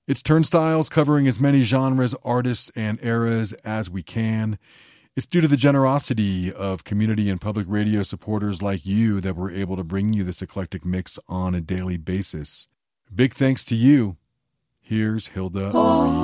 It's Turnstiles, covering as many genres, artists, and eras as we can. It's due to the generosity of community and public radio supporters like you that we're able to bring you this eclectic mix on a daily basis. Big thanks to you. Here's Hilda Marie.